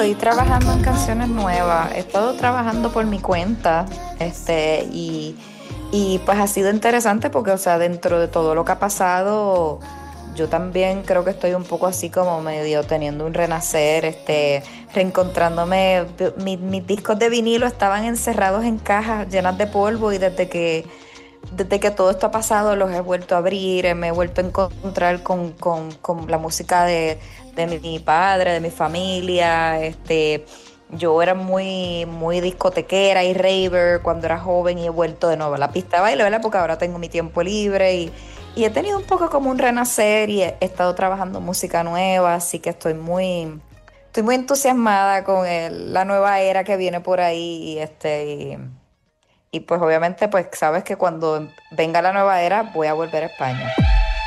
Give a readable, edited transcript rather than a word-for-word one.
estoy trabajando en canciones nuevas. He estado trabajando por mi cuenta, y pues ha sido interesante porque, o sea, dentro de todo lo que ha pasado, yo también creo que estoy un poco así como medio teniendo un renacer, reencontrándome. Mis discos de vinilo estaban encerrados en cajas llenas de polvo y desde que todo esto ha pasado, los he vuelto a abrir, me he vuelto a encontrar con la música de mi padre, de mi familia. Yo era muy discotequera y raver cuando era joven y he vuelto de nuevo a la pista de baile, ¿verdad? Porque ahora tengo mi tiempo libre y he tenido un poco como un renacer y he estado trabajando música nueva, así que estoy muy entusiasmada con la nueva era que viene por ahí. Y pues obviamente pues sabes que cuando venga la nueva era voy a volver a España.